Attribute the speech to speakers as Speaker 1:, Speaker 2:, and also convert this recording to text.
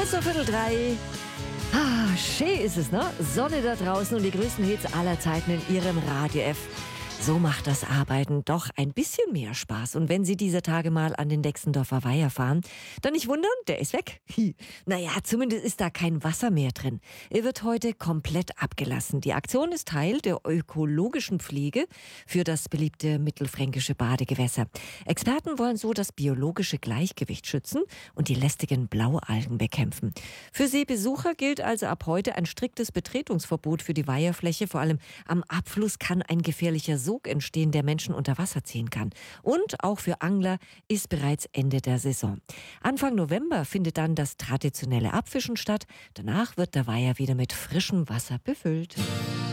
Speaker 1: 3:15. Schön ist es, ne? Sonne da draußen und die größten Hits aller Zeiten in Ihrem Radio F. So macht das Arbeiten doch ein bisschen mehr Spaß. Und wenn Sie diese Tage mal an den Dexendorfer Weiher fahren, dann nicht wundern, der ist weg. Naja, zumindest ist da kein Wasser mehr drin. Er wird heute komplett abgelassen. Die Aktion ist Teil der ökologischen Pflege für das beliebte mittelfränkische Badegewässer. Experten wollen so das biologische Gleichgewicht schützen und die lästigen Blaualgen bekämpfen. Für Seebesucher gilt also ab heute ein striktes Betretungsverbot für die Weiherfläche. Vor allem am Abfluss kann ein gefährlicher Sog entstehen, der Menschen unter Wasser ziehen kann. Und auch für Angler ist bereits Ende der Saison. Anfang November findet dann das traditionelle Abfischen statt. Danach wird der Weiher wieder mit frischem Wasser befüllt.